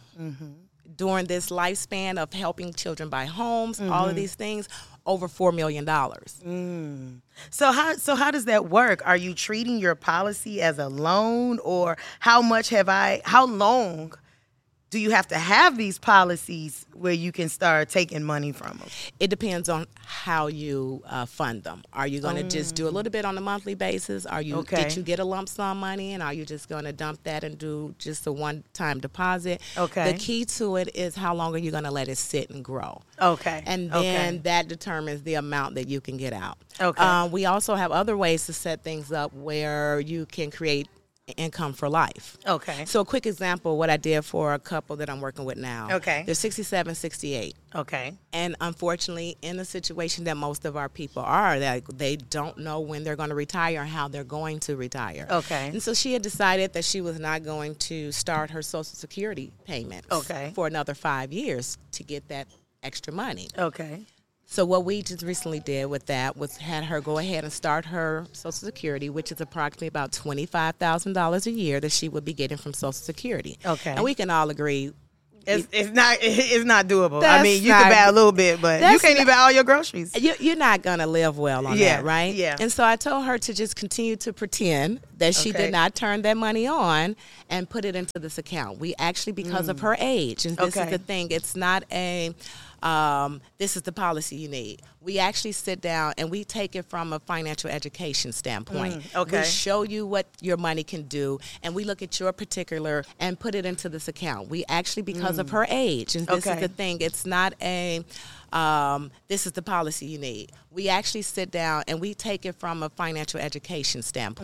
during this lifespan of helping children buy homes, all of these things, over four million dollars. So how so how does that work? Are you treating your policy as a loan, or how much have I? How long do you have to have these policies where you can start taking money from them? It depends on how you uh, fund them. Are you going to mm. just do a little bit on a monthly basis? Are you okay. Did you get a lump sum money, and are you just going to dump that and do just a one-time deposit? Okay. The key to it is how long are you going to let it sit and grow? Okay. And then okay. that determines the amount that you can get out. Okay. Um, we also have other ways to set things up where you can create income for life. Okay. So a quick example, what I did for a couple that I'm working with now. Okay. They're sixty-seven, sixty-eight. Okay. And unfortunately, in the situation that most of our people are, that they don't know when they're going to retire or how they're going to retire. Okay. And so she had decided that she was not going to start her Social Security payments okay. for another five years to get that extra money. Okay. So what we just recently did with that was had her go ahead and start her Social Security, which is approximately about twenty-five thousand dollars a year that she would be getting from Social Security. Okay. And we can all agree it's, it's not it's not doable. That's I mean, you not, can buy a little bit, but you can't not, even buy all your groceries. You, you're not going to live well on yeah, that, right? Yeah. And so I told her to just continue to pretend that she okay. did not turn that money on and put it into this account. We actually, because mm. of her age, and this okay. is the thing, it's not a... Um, this is the policy you need. We actually sit down and we take it from a financial education standpoint. Mm, okay. We show you what your money can do, and we look at your particular and put it into this account. We actually, because mm. of her age, and this okay. is the thing, it's not a, um, this is the policy you need. We actually sit down and we take it from a financial education standpoint.